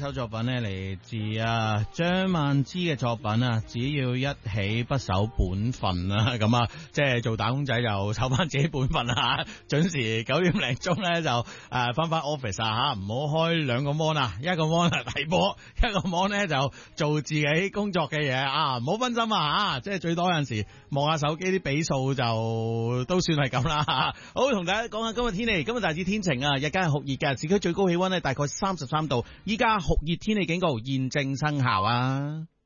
首作品咧嚟自張曼芝嘅作品啊，只要一起不守本分啦，咁啊，即係做打工仔就守翻自己本分啦吓，準時9點零鐘咧就翻 office 啊吓，唔好開兩個 mon 啊，一個 mon 睇波，一個 mon 咧就做自己工作嘅嘢啊，唔好分心啊吓，即係最多有陣時望下手機啲比數就都算係咁啦吓。好，同大家講下今日天氣，今日大致天晴啊，日間係酷熱嘅，市區最高氣溫咧大概33度，依家酷熱天氣警告現正生效啊。